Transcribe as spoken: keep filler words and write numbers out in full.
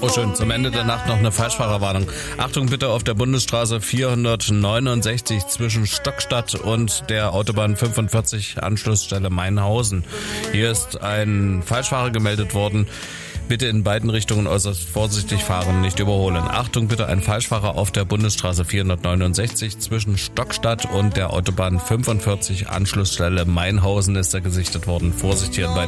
Oh schön, zum Ende der Nacht noch eine Falschfahrerwarnung. Achtung bitte auf der Bundesstraße vierhundertneunundsechzig zwischen Stockstadt und der Autobahn fünfundvierzig Anschlussstelle Mainhausen. Hier ist ein Falschfahrer gemeldet worden. Bitte in beiden Richtungen äußerst vorsichtig fahren, nicht überholen. Achtung bitte, ein Falschfahrer auf der Bundesstraße vierhundertneunundsechzig zwischen Stockstadt und der Autobahn fünfundvierzig Anschlussstelle Mainhausen ist er gesichtet worden. Vorsicht hier in beiden